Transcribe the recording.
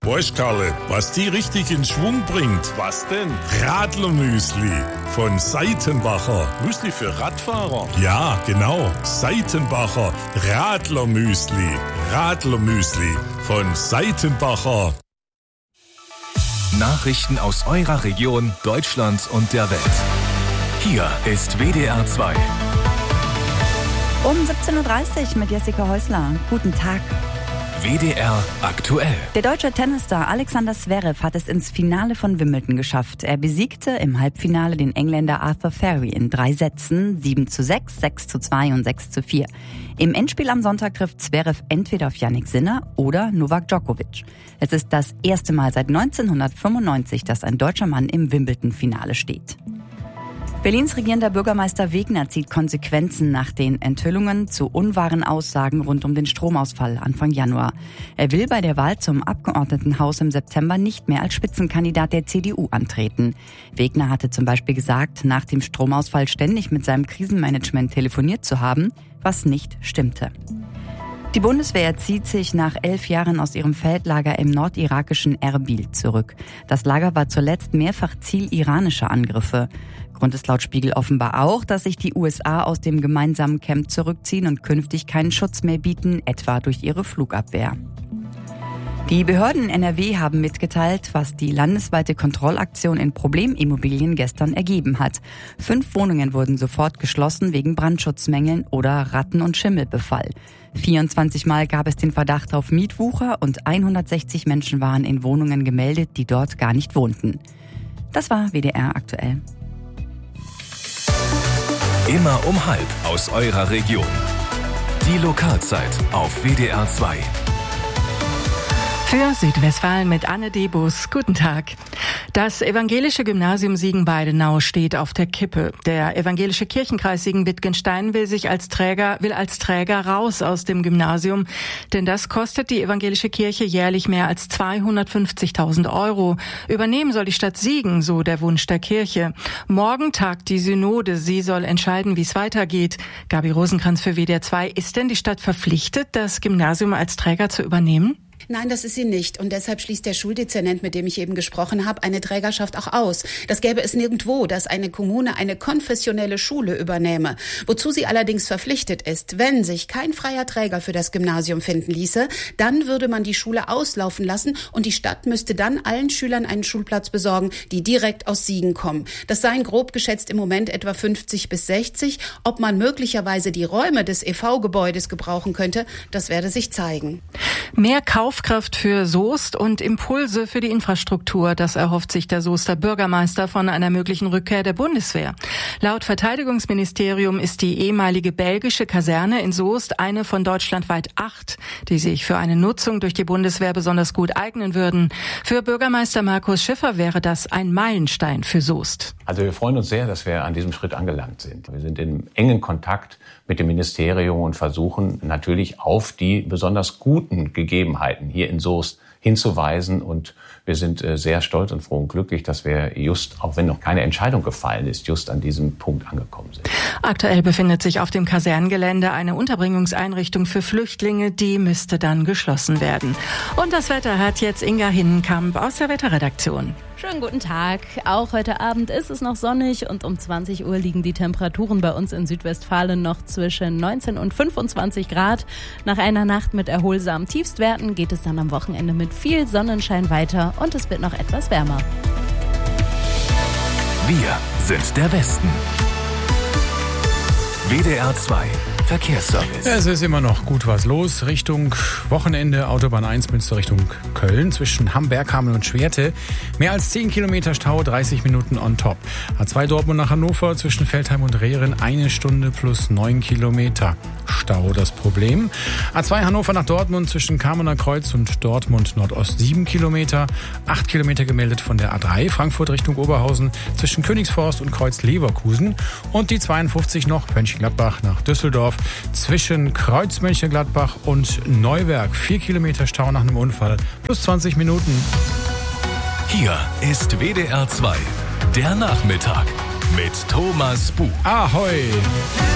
Weißt Karle, was die richtig in Schwung bringt? Was denn? Radlermüsli von Seitenbacher. Müsli für Radfahrer? Ja, genau. Seitenbacher Radlermüsli. Radlermüsli von Seitenbacher. Nachrichten aus eurer Region, Deutschland und der Welt. Hier ist WDR 2. Um 17.30 Uhr mit Jessica Häusler. Guten Tag. WDR aktuell. Der deutsche Tennisstar Alexander Zverev hat es ins Finale von Wimbledon geschafft. Er besiegte im Halbfinale den Engländer Arthur Furry in 3 Sätzen, 7:6, 6:2 und 6:4. Im Endspiel am Sonntag trifft Zverev entweder auf Jannik Sinner oder Novak Djokovic. Es ist das erste Mal seit 1995, dass ein deutscher Mann im Wimbledon-Finale steht. Berlins regierender Bürgermeister Wegner zieht Konsequenzen nach den Enthüllungen zu unwahren Aussagen rund um den Stromausfall Anfang Januar. Er will bei der Wahl zum Abgeordnetenhaus im September nicht mehr als Spitzenkandidat der CDU antreten. Wegner hatte zum Beispiel gesagt, nach dem Stromausfall ständig mit seinem Krisenmanagement telefoniert zu haben, was nicht stimmte. Die Bundeswehr zieht sich nach 11 Jahren aus ihrem Feldlager im nordirakischen Erbil zurück. Das Lager war zuletzt mehrfach Ziel iranischer Angriffe. Grund ist laut Spiegel offenbar auch, dass sich die USA aus dem gemeinsamen Camp zurückziehen und künftig keinen Schutz mehr bieten, etwa durch ihre Flugabwehr. Die Behörden in NRW haben mitgeteilt, was die landesweite Kontrollaktion in Problemimmobilien gestern ergeben hat. 5 Wohnungen wurden sofort geschlossen wegen Brandschutzmängeln oder Ratten- und Schimmelbefall. 24 Mal gab es den Verdacht auf Mietwucher und 160 Menschen waren in Wohnungen gemeldet, die dort gar nicht wohnten. Das war WDR aktuell. Immer um 12 aus eurer Region. Die Lokalzeit auf WDR 2. Für Südwestfalen mit Anne Debus. Guten Tag. Das evangelische Gymnasium Siegen-Weidenau steht auf der Kippe. Der evangelische Kirchenkreis Siegen-Wittgenstein will als Träger raus aus dem Gymnasium, denn das kostet die evangelische Kirche jährlich mehr als 250.000 €. Übernehmen soll die Stadt Siegen, so der Wunsch der Kirche. Morgen tagt die Synode. Sie soll entscheiden, wie es weitergeht. Gabi Rosenkranz für WDR 2. Ist denn die Stadt verpflichtet, das Gymnasium als Träger zu übernehmen? Nein, das ist sie nicht. Und deshalb schließt der Schuldezernent, mit dem ich eben gesprochen habe, eine Trägerschaft auch aus. Das gäbe es nirgendwo, dass eine Kommune eine konfessionelle Schule übernehme. Wozu sie allerdings verpflichtet ist, wenn sich kein freier Träger für das Gymnasium finden ließe, dann würde man die Schule auslaufen lassen und die Stadt müsste dann allen Schülern einen Schulplatz besorgen, die direkt aus Siegen kommen. Das seien grob geschätzt im Moment etwa 50 bis 60. Ob man möglicherweise die Räume des EV-Gebäudes gebrauchen könnte, das werde sich zeigen. Mehr Kaufkraft für Soest und Impulse für die Infrastruktur. Das erhofft sich der Soester Bürgermeister von einer möglichen Rückkehr der Bundeswehr. Laut Verteidigungsministerium ist die ehemalige belgische Kaserne in Soest eine von deutschlandweit 8, die sich für eine Nutzung durch die Bundeswehr besonders gut eignen würden. Für Bürgermeister Markus Schiffer wäre das ein Meilenstein für Soest. Also wir freuen uns sehr, dass wir an diesem Schritt angelangt sind. Wir sind in engen Kontakt mit dem Ministerium und versuchen natürlich auf die besonders guten Gegebenheiten hier in Soest hinzuweisen. Und wir sind sehr stolz und froh und glücklich, dass wir just, auch wenn noch keine Entscheidung gefallen ist, just an diesem Punkt angekommen sind. Aktuell befindet sich auf dem Kasernengelände eine Unterbringungseinrichtung für Flüchtlinge. Die müsste dann geschlossen werden. Und das Wetter hat jetzt Inga Hinnenkamp aus der Wetterredaktion. Schönen guten Tag. Auch heute Abend ist es noch sonnig und um 20 Uhr liegen die Temperaturen bei uns in Südwestfalen noch zwischen 19 und 25 Grad. Nach einer Nacht mit erholsamen Tiefstwerten geht es dann am Wochenende mit viel Sonnenschein weiter und es wird noch etwas wärmer. Wir sind der Westen. WDR 2 Verkehrsservice. Es ist immer noch gut was los. Richtung Wochenende Autobahn 1 Münster Richtung Köln zwischen Hamberg, Hameln und Schwerte. Mehr als 10 Kilometer Stau, 30 Minuten on top. A2 Dortmund nach Hannover zwischen Veltheim und Rehren 1 Stunde plus 9 Kilometer. Stau das Problem. A2 Hannover nach Dortmund zwischen Kamener Kreuz und Dortmund Nordost 7 Kilometer. 8 Kilometer gemeldet von der A3 Frankfurt Richtung Oberhausen zwischen Königsforst und Kreuz Leverkusen. Und die 52 noch Mönchengladbach nach Düsseldorf zwischen Kreuz Mönchengladbach und Neuwerk. 4 Kilometer Stau nach einem Unfall plus 20 Minuten. Hier ist WDR 2, der Nachmittag mit Thomas Buch. Ahoi!